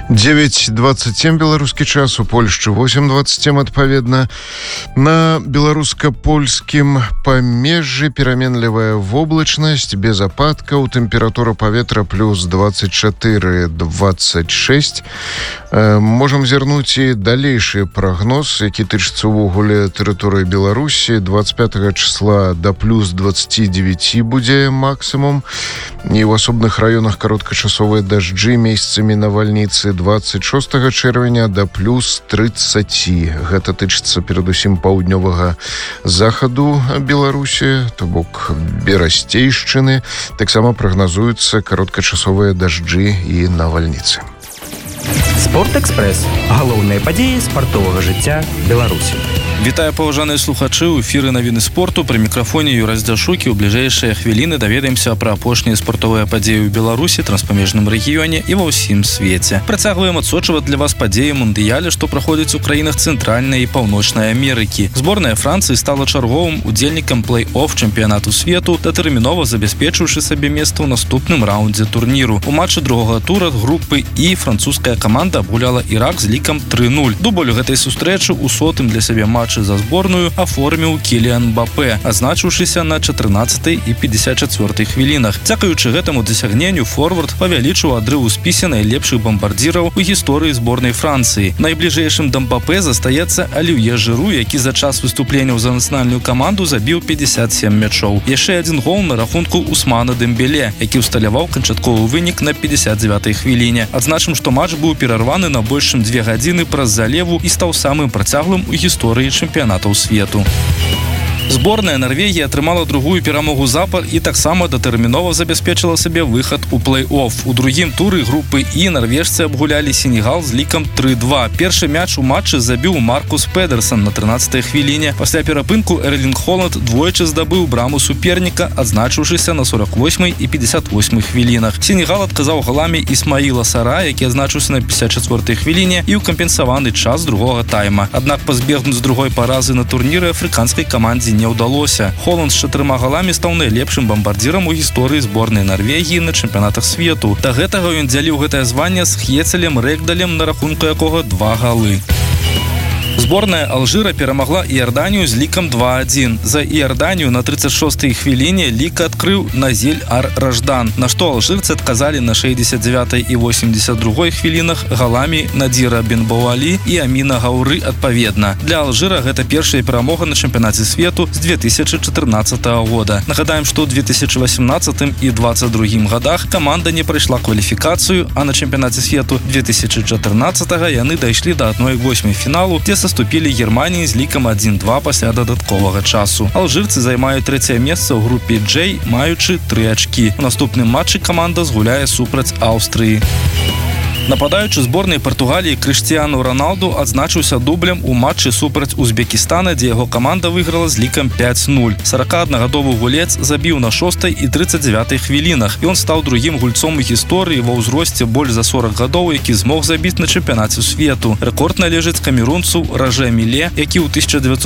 9:27 беларускі час, у Польшчы 8:27 адпаведна. На беларуска-польскім памежжы пераменлівая воблачнасць, без ападкаў, тэмпература паветра плюс 24-26. Можам зірнуць і далейшы прагноз, які тычыцца ўвогуле тэрыторыі Беларусі. 25 числа да плюс 29 будзе максімум. І ў асобных раёнах кароткачасовыя дажджы, месцамі навальніцы. 26 чэрвеня да плюс 30. Гэта тычыцца перадусім паўднёвага захаду Беларусі, то бок Берасцейшчыны. Таксама прагназуюцца кароткачасовыя дажджы і навальніцы. Спортэкспрэс. Галоўныя падзеі спартовага жыцця Беларусі. Вітаю, паважаныя слухачы, у эфіры навіны спорту. Пры мікрафоне Юрась Дзяшукі. У бліжэйшыя хвіліны даведаемся пра апошнія спартовыя падзеі ў Беларусі, транспамежным рэгіёне і ва ўсім свеце. Працягваем адсочваць для вас падзеі мундыяля, што праходзіць у краінах Цэнтральнай і Паўночнай Амерыкі. Зборная Францыі стала чарговым удзельнікам плэй-офф чэмпіянату свету, датэрмінова забяспечыўшы сабе месца ў наступным раўндзе турніру. У матчы другога тура групы І французская каманда абгуляла Ірак з лікам 3-0. Дубль гэтай сустрэчы ў сотым для сябе матчы за зборную аформіў Кіліан Мбапэ, азначыўшыся на 14 і 54 хвілінах. Дзякуючы гэтаму дасягненню форвард павялічыў адрыў у спісе найлепшых бамбардзіраў у гісторыі зборнай Францыі. Найбліжэйшым да Мбапэ застаецца Алівье Жыру, які за час выступленняў за нацыянальную каманду забіў 57 мячоў. Яшчэ адзін гол на рахунку Усмана Дэмбеле, які ўсталяваў канчатковы вынік на 59 хвіліне. Адзначым, што матч быў перарваны на больш чым 2 гадзіны праз залеву і стаў самым працяглым у гісторыі чэмпіянатаў свету. Зборная Нарвегіі атрымала другую перамогу запар і таксама датэрмінова забяспечыла сабе выхад у плэй-офф. У другім туры групы І нарвежцы абгулялі Сенегал з лікам 3-2. Першы мяч у матчы забіў Маркус Педерсон на 13-й хвіліне. Пасля перапынку Эрлінг Холанд двойчы здабыў браму суперніка, адзначыўшыся на 48 і 58 хвілінах. Сенегал адказаў галамі Ісмаіла Сара, які адзначыўся на 54-й хвіліне і ў кампенсаваны час другога тайма. Аднак пазбегнуць другой паразы на турніры афрыканскай камандзе не ўдалося. Холанд з 4 галамі стаў найлепшым бамбардзірам у гісторыі зборнай Нарвегіі на чэмпіянатах свету. Да гэтага ён дзяліў гэтае званне з Хецелем Рэгдалем, на рахунку якога 2 галы. Зборная Алжыра перамагла Іорданію з лікам 2-1. За Іорданію на 36-й хвіліне лік адкрыў Назель Ар-Раждан, на што алжырцы адказалі на 69-й і 82-й хвілінах галамі Надзіра Бенбауалі і Аміна Гаўры адпаведна. Для Алжыра гэта першая перамога на чэмпіянаце свету з 2014 года. Нагадаем, што ў 2018 і 2022 годах каманда не прайшла кваліфікацыю, а на чэмпіянаце свету 2014 яны дайшлі да 1/8 фіналу, дзе саступілі Германіі з лікам 1-2 пасля дадатковага часу. Алжырцы займаюць 3-е месца ў групе Джэй, маючы 3 ачкі. У наступным матчы каманда згуляе супраць Аўстрыі. Нападаючы зборнай Партугаліі Крыштіану Роналду адзначыўся дублем у матчы супраць Узбекістана, дзе яго каманда выйграла з лікам 5-0. 41-гадовы гулец забіў на 6-й і 39-й хвілінах. Ён стаў другім гульцом у гісторыі ва ўзросце больш за 40 гадоў, які змог забіць на чэмпіянаце свету. Рэкорд належыць камерунцу Ражэ Міле, які ў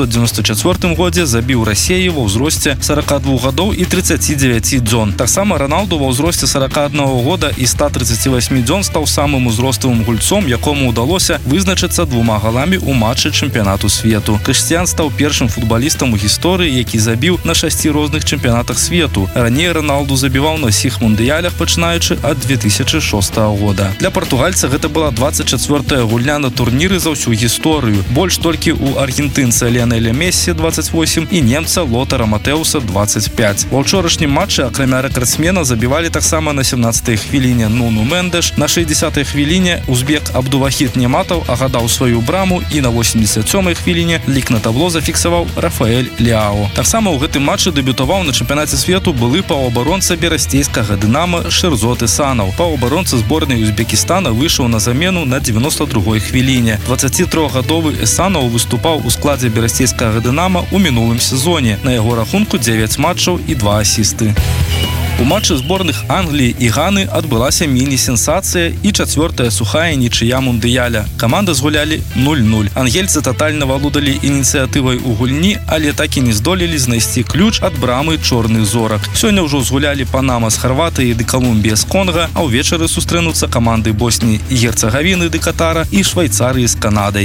1994 годзе забіў Расеі ва ўзросце 42 гадоў і 39 дзён. Таксама Роналду ва ўзросце 41 года і 138 дзён стаў самым узроставым гульцом, якому ўдалося вызначыцца 2 галамі ў матчы чэмпіянату свету. Крыштіан стаў першым футбалістам у гісторыі, які забіў на 6 розных чэмпіянатах свету. Раней Роналду забіваў на ўсіх мундыялях, пачынаючы ад 2006 года. Для партугальца гэта была 24-я гульня на турніры за ўсю гісторыю. Больш толькі ў аргентынца Ліонеля Мессі 28 і немца Лотара Матэуса 25. Ва ўчорашнім матчы, акрамя рэкордсмена, забівалі таксама на 17-й хвіліне Нуну Мендеш, на 60-й хвіліне узбек Абдувахід Нематаў агадаў сваю браму і на 87-й хвіліне лік на табло зафіксаваў Рафаэль Ляо. Таксама ў гэтым матчы дэбютаваў на чэмпіянаце свету былы паўабаронца берасцейскага Дынамо Шерзот Ісанаў. Паўабаронца зборнай Узбекістана выйшаў на замену на 92-й хвіліне. 23-гадовы Ісанаў выступаў у складзе берасцейскага Дынамо ў мінулым сезоне. На яго рахунку 9 матчаў і 2 асісты. У матчы зборных Англіі і Ганы адбылася міні-сенсацыя і 4-я сухая нічыя мундыяля. Каманды згулялі 0-0. Ангельцы татальна валодалі ініцыятывай у гульні, але так і не здолелі знайсці ключ ад брамы чорных зорак. Сёння ўжо згулялі Панама з Харватыі ды Колумбія з Конга, а ўвечары сустрэнуцца каманды Босніі і Герцагавіны ды Катара і Швайцарыі з Канадай.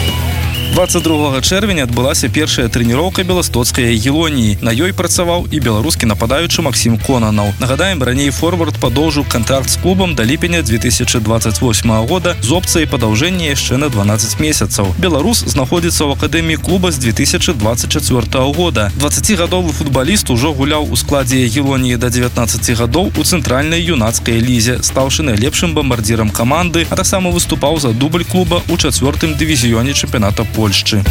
22 чэрвеня адбылася першая трэніроўка беластоцкай Ягелоніі. На ёй працаваў і беларускі нападаючы Максім Конанаў. Нагадаем, раней форвард падоўжыў кантракт з клубам да ліпеня 2028 года з опцыяй падаўжэння яшчэ на 12 месяцаў. Беларус знаходзіцца ў акадэміі клуба з 2024 года. 20-гадовы футбаліст ужо гуляў у складзе Ягелоніі да 19 гадоў у цэнтральнай юнацкай лізе, стаўшы найлепшым бамбардзірам каманды, а таксама выступаў за дубль клуба ў 4-м дывізіёне чэмпіята Польшчы.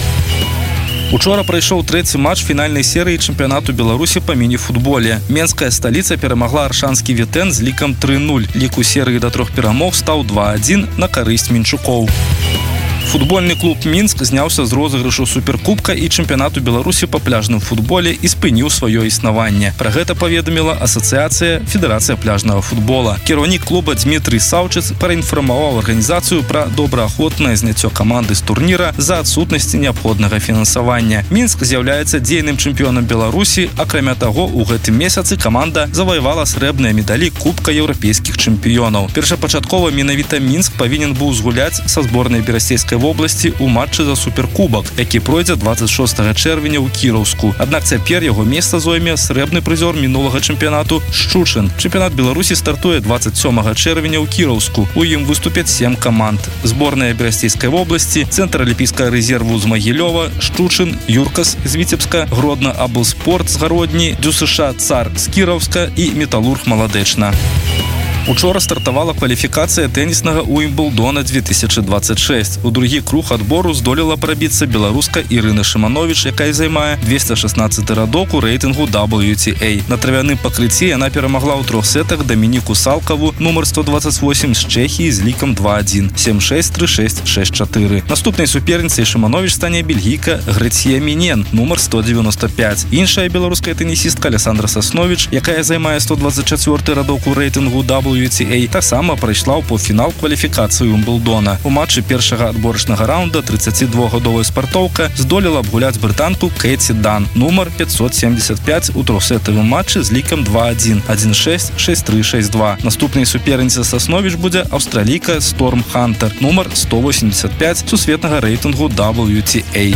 Учора прайшоў трэці матч фінальнай серыі чэмпіянату Беларусі па міні-футболе. Менская сталіца перамагла аршанскі Вітэн з лікам 3-0. Лік у серыі да 3 перамог стаў 2-1 на карысць мінчукоў. Футбольны клуб Мінск зняўся з розыгрышу суперкубка і чэмпіянату Беларусі па пляжным футболе і спыніў сваё існаванне. Пра гэта паведаміла асацыяцыя Федэрацыя пляжнага футбола. Кіраўнік клуба Дмітрый Саўчыц праінфармаваў арганізацыю пра добраахвотнае зняццё каманды з турніра з-за адсутнасці неабходнага фінансавання. Мінск з'яўляецца дзейным чэмпіёнам Беларусі, акрамя таго, у гэтым месяцы каманда заваявала срэбныя медалі Кубка еўрапейскіх чэмпіёнаў. Першапачаткова менавіта Мінск павінен быў згуляць са зборнай берасцейскай вобласці ў матчы за суперкубак, які пройдзе 26 чэрвеня ў Кіраўску. Аднак цяпер яго месца зойме срэбны прызёр мінулага чэмпіянату Шчучын. Чэмпіянат Беларусі стартуе 27 чэрвеня ў Кіраўску. У ім выступяць 7 каманд. Зборная берасцейскай вобласці, Цэнтр алімпійскага рэзерву з Магілёва, Шчучын, Юркас з Віцебска, Гродна Аблспорт з Гародні, ДЮСШ Цар з Кіраўска і Металург Маладэчна. Учора стартавала кваліфікацыя тэніснага Уімблдона 2026. У другі круг адбору здолела прабіцца беларуска Ірына Шымановіч, якая займае 216 радок у рэйтынгу WTA. На травяным пакрыцці яна перамагла ў 3 сетах Дамініку Салкаву, нумар 128 з Чэхіі з лікам 2-1, 7-6, 3-6, 6-4. Наступнай суперніцай Шымановіч стане бельгійка Грэція Мінен, нумар 195. Іншая беларуская тэнісістка Александра Сасновіч, якая займае 124 радок у рэйтынгу WTA, таксама прайшла ў паўфінал кваліфікацыі Уімблдона. У матчы першага адборачнага раунда 32-гадовая спартоўка здолела абгуляць брытанку Кэці Дан, нумар 575 у 3-сетавым матчы з лікам 2-1, 1-6, 6-3, 6-2. Наступнай суперніцай Сасновіч будзе аўстралійка Сторм Хантер, нумар 185 сусветнага рэйтынгу WTA.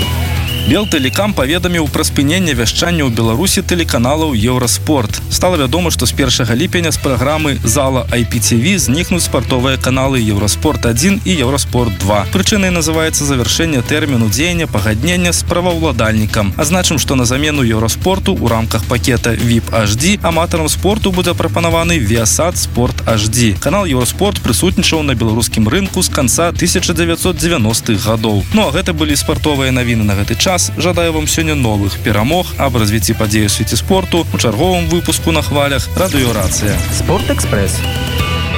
Белтэлекам паведаміў пра спыненне вяшчання ў Беларусі тэлеканалаў Еўраспорт. Стала вядома, што з 1 ліпеня з праграмы зала IPTV знікнуць спартовыя каналы Еўраспорт-1 і Еўраспорт-2. Прычынай называецца завяршэнне тэрміну дзеяння пагаднення з праваўладальнікам. Азначым, што на замену Еўраспорту ў рамках пакета VIP HD аматарам спорту будзе прапанаваны Viasat Sport HD. Канал Еўраспорт прысутнічаў на беларускім рынку з канца 1990-х гадоў. Ну а гэта былі спартовыя навіны на гэты час. Жадаю вам сёння новых перамог аб развіцці падзей у свеце спорту у чарговым выпуску на хвалях Радыёрацыя. Спортэкспрэс.